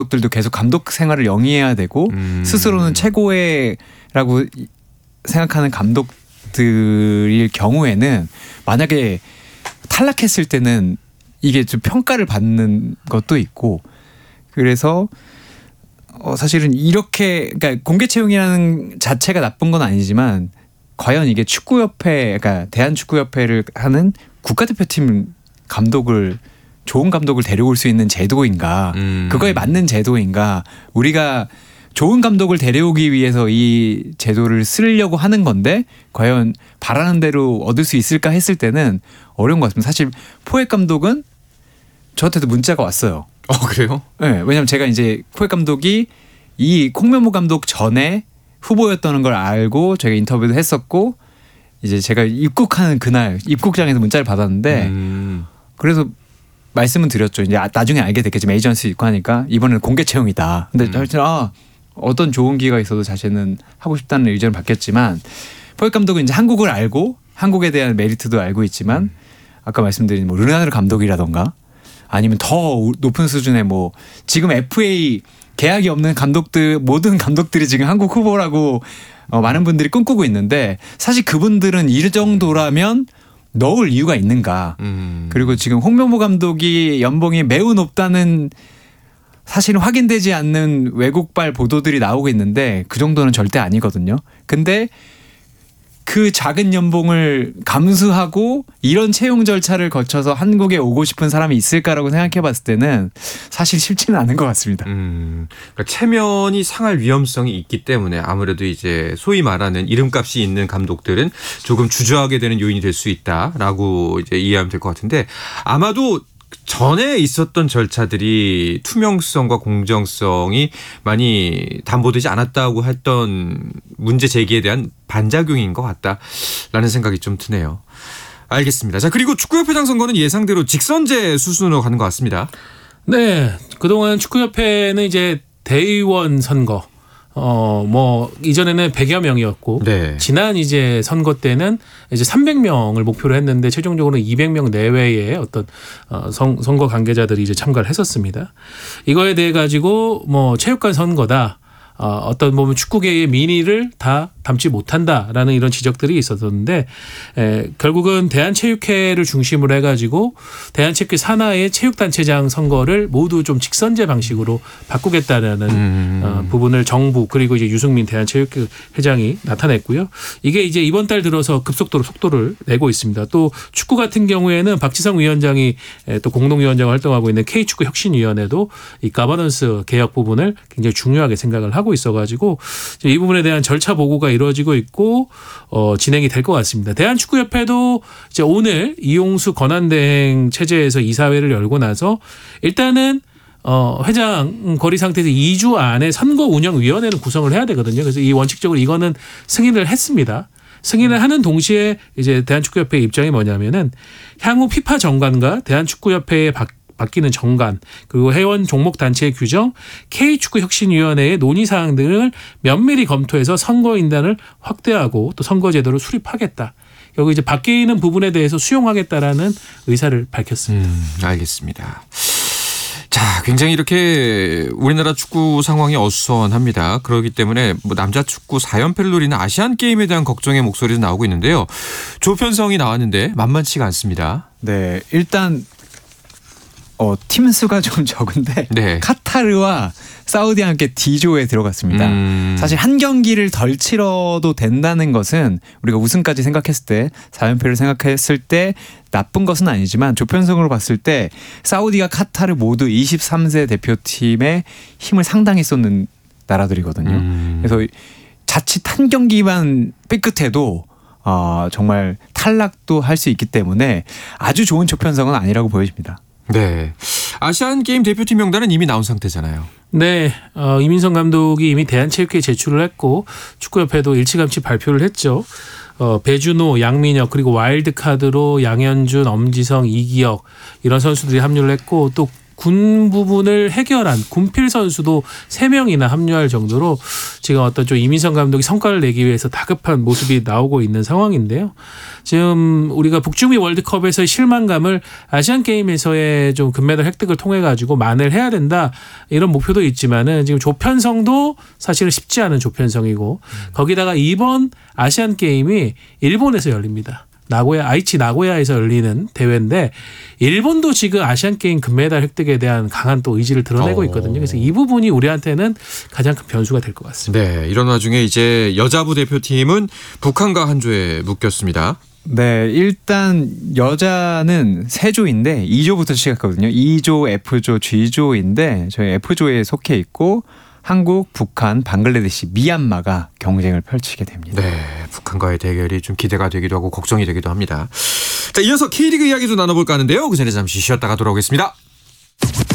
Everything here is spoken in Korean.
감독들도 계속 감독 생활을 영위해야 되고 스스로는 최고의라고 생각하는 감독들일 경우에는 만약에 탈락했을 때는 이게 좀 평가를 받는 것도 있고 그래서 사실은 이렇게 그러니까 공개 채용이라는 자체가 나쁜 건 아니지만 과연 이게 축구협회 그러니까 대한축구협회를 하는 국가대표팀 감독을 좋은 감독을 데려올 수 있는 제도인가 그거에 맞는 제도인가 우리가 좋은 감독을 데려오기 위해서 이 제도를 쓰려고 하는 건데 과연 바라는 대로 얻을 수 있을까 했을 때는 어려운 것 같습니다. 사실 포획 감독은 저한테도 문자가 왔어요. 그래요? 네, 왜냐하면 제가 이제 포획 감독이 이 콩명보 감독 전에 후보였다는 걸 알고 저희가 인터뷰도 했었고 이제 제가 입국하는 그날 입국장에서 문자를 받았는데 그래서 말씀은 드렸죠. 이제 나중에 알게 됐겠지만 에이전시 있고 하니까 이번에는 공개 채용이다. 근데 어떤 좋은 기회가 있어도 자신은 하고 싶다는 의견을 받겠지만 포획 감독은 이제 한국을 알고 한국에 대한 메리트도 알고 있지만 아까 말씀드린 뭐 르나르 감독이라던가 아니면 더 높은 수준의 뭐 지금 FA 계약이 없는 감독들 모든 감독들이 지금 한국 후보라고 많은 분들이 꿈꾸고 있는데 사실 그분들은 이 정도라면 넣을 이유가 있는가. 그리고 지금 홍명보 감독이 연봉이 매우 높다는 사실은 확인되지 않는 외국발 보도들이 나오고 있는데 그 정도는 절대 아니거든요. 근데 그 작은 연봉을 감수하고 이런 채용 절차를 거쳐서 한국에 오고 싶은 사람이 있을까라고 생각해 봤을 때는 사실 쉽지는 않은 것 같습니다. 그러니까 체면이 상할 위험성이 있기 때문에 아무래도 이제 소위 말하는 이름값이 있는 감독들은 조금 주저하게 되는 요인이 될 수 있다라고 이제 이해하면 될 것 같은데 아마도 전에 있었던 절차들이 투명성과 공정성이 많이 담보되지 않았다고 했던 문제 제기에 대한 반작용인 것 같다라는 생각이 좀 드네요. 알겠습니다. 자, 그리고 축구협회장 선거는 예상대로 직선제 수순으로 가는 것 같습니다. 네, 그동안 축구협회는 이제 대의원 선거 뭐 이전에는 100여 명이었고 네. 지난 이제 선거 때는 이제 300명을 목표로 했는데 최종적으로는 200명 내외의 어떤 선거 관계자들이 이제 참가를 했었습니다. 이거에 대해 가지고 뭐 체육관 선거다. 어떤 보면 축구계의 민의를 다 담지 못한다라는 이런 지적들이 있었는데 결국은 대한체육회를 중심으로 해가지고 대한체육회 산하의 체육단체장 선거를 모두 좀 직선제 방식으로 바꾸겠다라는 부분을 정부 그리고 이제 유승민 대한체육회 회장이 나타냈고요. 이게 이제 이번 달 들어서 급속도로 속도를 내고 있습니다. 또 축구 같은 경우에는 박지성 위원장이 또 공동위원장을 활동하고 있는 K축구혁신위원회도 이 가버넌스 개혁 부분을 굉장히 중요하게 생각을 하고 있어가지고 이 부분에 대한 절차 보고가 이루어지고 있고 진행이 될 것 같습니다. 대한축구협회도 이제 오늘 이용수 권한대행 체제에서 이사회를 열고 나서 일단은 회장 거리 상태에서 2주 안에 선거운영위원회는 구성을 해야 되거든요. 그래서 이 원칙적으로 이거는 승인을 했습니다. 승인을 하는 동시에 이제 대한축구협회의 입장이 뭐냐면은 향후 피파 정관과 대한축구협회의 바뀌는 정관 그리고 회원 종목 단체의 규정 K축구혁신위원회의 논의사항 등을 면밀히 검토해서 선거인단을 확대하고 또 선거제도를 수립하겠다. 여기 이제 바뀌는 부분에 대해서 수용하겠다라는 의사를 밝혔습니다. 알겠습니다. 자, 굉장히 이렇게 우리나라 축구 상황이 어수선합니다. 그렇기 때문에 뭐 남자 축구 4연패를 노리는 아시안 게임에 대한 걱정의 목소리도 나오고 있는데요. 조편성이 나왔는데 만만치가 않습니다. 네, 일단 팀 수가 좀 적은데 네. 카타르와 사우디와 함께 D조에 들어갔습니다. 사실 한 경기를 덜 치러도 된다는 것은 우리가 우승까지 생각했을 때 4연패를 생각했을 때 나쁜 것은 아니지만 조편성으로 봤을 때 사우디와 카타르 모두 23세 대표팀의 힘을 상당히 쏟는 나라들이거든요. 그래서 자칫 한 경기만 삐끗해도 정말 탈락도 할 수 있기 때문에 아주 좋은 조편성은 아니라고 보여집니다. 네, 아시안 게임 대표팀 명단은 이미 나온 상태잖아요. 네, 이민성 감독이 이미 대한체육회에 제출을 했고 축구협회도 일찌감치 발표를 했죠. 배준호, 양민혁 그리고 와일드카드로 양현준, 엄지성, 이기혁 이런 선수들이 합류를 했고 또 군 부분을 해결한 군필 선수도 3명이나 합류할 정도로 지금 어떤 좀 이민성 감독이 성과를 내기 위해서 다급한 모습이 나오고 있는 상황인데요. 지금 우리가 북중미 월드컵에서의 실망감을 아시안 게임에서의 좀 금메달 획득을 통해 가지고 만회해야 된다 이런 목표도 있지만은 지금 조편성도 사실은 쉽지 않은 조편성이고 거기다가 이번 아시안 게임이 일본에서 열립니다. 아이치 나고야에서 열리는 대회인데 일본도 지금 아시안 게임 금메달 획득에 대한 강한 또 의지를 드러내고 있거든요. 그래서 이 부분이 우리한테는 가장 큰 변수가 될 것 같습니다. 네, 이런 와중에 이제 여자부 대표팀은 북한과 한 조에 묶였습니다. 네, 일단 여자는 3조인데 2조부터 시작하거든요. 2조, F조, G조인데 저희 F조에 속해 있고 한국, 북한, 방글라데시, 미얀마가 경쟁을 펼치게 됩니다. 네, 북한과의 대결이 좀 기대가 되기도 하고 걱정이 되기도 합니다. 자, 이어서 K리그 이야기도 나눠볼까 하는데요. 그 전에 잠시 쉬었다가 돌아오겠습니다.